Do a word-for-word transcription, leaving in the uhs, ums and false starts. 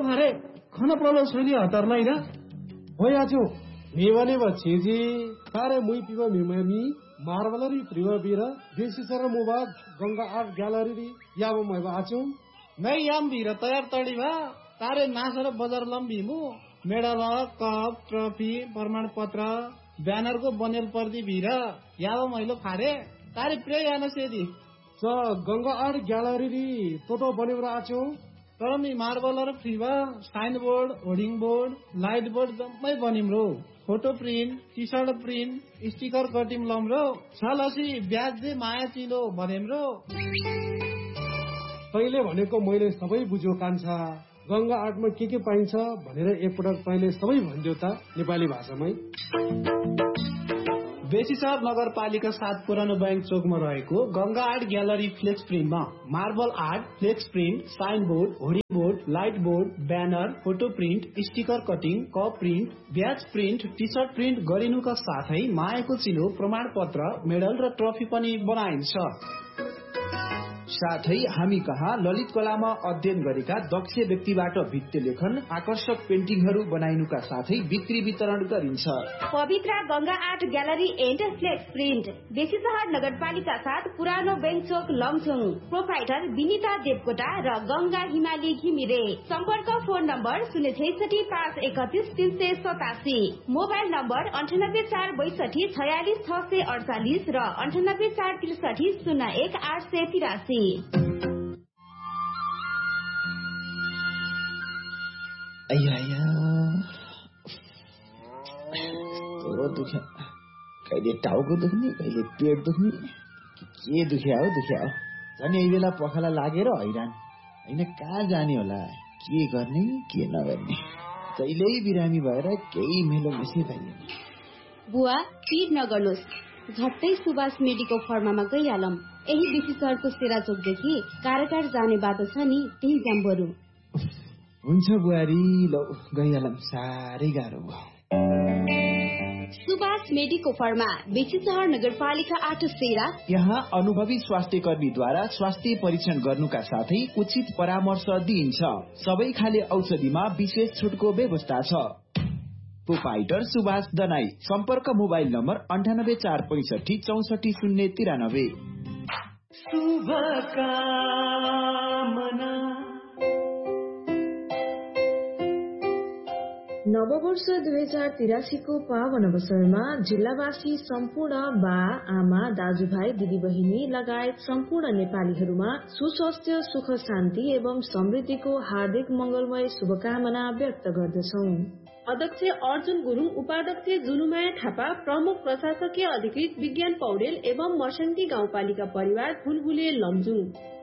भारे खाना प्रलो छैली हतार ना हो याचो मेवाले बचेजी तारे मुई पिवा मेमामी मार्बलरी प्रिवा बीरा देशी सर मोबाद गंगा आर्ट ग्यालरी याबो मैबा आचो नै याम बीरा तयार तडी भा तारे नासर बजार लम्बीमु मेडल कप ट्रफी प्रमाण पत्र ब्यानर को बनेल पर्दी बीरा याबो मैलो खारे तारे प्रे याना सेदी स गंगा आर्ट ग्यालरी तोतो बनेबरा आचो तर me मार्बलर फ्रीवा sign board hoarding board light board जम्मै बनिम्रो photo print T short print sticker cutting लम्रो छलसी ब्याज दे माया चिलो भनेम्रो तैले भनेको मैले सबै बुझ्यो कान्छा गंगा आर्टमा के के पाइन्छ भनेर एकपटक तैले सबै भन्दियो त नेपाली भाषामै बेसीसर नगरपालिका सात पुरानो बैंक चोकमा रहेको Ganga art gallery flex प्रिन्टमा marble art flex print sign board hoarding board light board banner photo print sticker cutting cup print ब्याज प्रिन्ट टी सर्ट प्रिन्ट गरिनुका साथै मायाको चिलो प्रमाण पत्र मेडल र ट्रफी पनि बनाइन्छ। साथै हामी कहाँ ललित कलामा अध्ययन गरेका दक्ष व्यक्तिबाट भित्ते लेखन आकर्षक पेन्टिङहरू बनाइनुका साथै बिक्री वितरण गरिन्छ। पवित्र Ganga art gallery and flex print Besisahar नगरपालिका साथ पुरानो बैंक चोक लमचुङ प्रोप्राइटर विनिता देवकोटा र गंगा हिमाली घिमिरे सम्पर्क फोन नम्बर शून्य छैसठी पाँच एकतिस तीन सय सतासी मोबाइल नम्बर अन्ठानब्बे चार बैसठी छयालिस छ सय अडचालिस र अन्ठानब्बे चार त्रिसठी शून्य एक आठ सय तिरासी। दुख्या कहिले टाउको दुख्ने कहिले पेट दुख्ने के दुख्या हो दुख्या हो झन् यही बेला पखाला लागेर हैरान होइन कहाँ जाने होला के गर्ने के नगर्ने कहिल्यै बिरामी भएर केही मेलो मिस्ने पाइँदैन। बुवा पिर नगर्नुहोस् झट्टै सुभाष मेडिको फर्मामा गइहालौं। यही बेसीसहरको सेराचोकदेखि कारागार जाने बाटो छ नि त्यही जाम बरु। हुन्छ बुहारी लौ गइहालौं साह्रै गाह्रो भयो। सुभाष मेडिको फर्मा बेसीसहर नगरपालिका आठ सेरा यहाँ अनुभवी स्वास्थ्य कर्मीद्वारा स्वास्थ्य परीक्षण गर्नुका साथै उचित परामर्श दिइन्छ। सबै खाले औषधिमा विशेष छुटको व्यवस्था छ। प्रोपाइटर सुभाष दनाई सम्पर्क मोबाइल नम्बर अन्ठानब्बे चार पैंसठी चौसठी शून्य तिरानब्बे। नववर्ष दुई हजार तिरासीको पावन अवसरमा जिल्लावासी सम्पूर्ण बा आमा दाजुभाइ दिदीबहिनी लगायत सम्पूर्ण नेपालीहरूमा सुस्वास्थ्य सुख शान्ति एवं समृद्धिको हार्दिक मंगलमय शुभकामना व्यक्त गर्दछौ। अध्यक्ष अर्जुन गुरुङ, उपाध्यक्ष जुनुमाया थापा, प्रमुख प्रशासकीय अधिकृत विज्ञान पौडेल एवं मर्सन्ती गाउँपालिका परिवार फुलबुले लमजुङ।